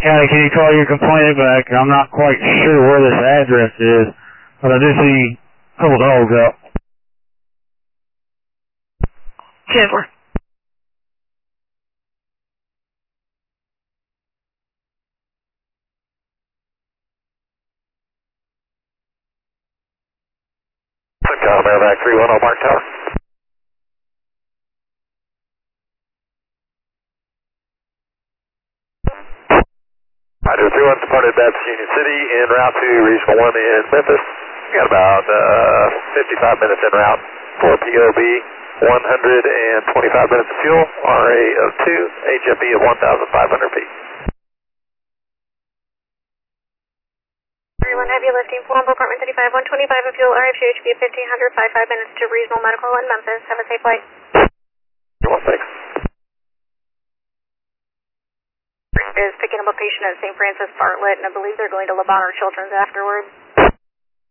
County, can you call your complaint back? I'm not quite sure where this address is, but I do see a couple dogs out. 10-4. Mailback 310 Mark Tower. Roger, 31 departed Baptist Union City en route to Regional 1 in Memphis. We got about 55 minutes en route for POB, 125 minutes of fuel, RA of 2, HFE of 1,500 feet. 31 heavy lifting, Palm Apartment 35, 125 of fuel, RF HB 1500, 55 minutes to Regional Medical in Memphis. Have a safe flight. 1-6. Is picking up a patient at St. Francis Bartlett, and I believe they're going to Le Bonheur Children's afterward.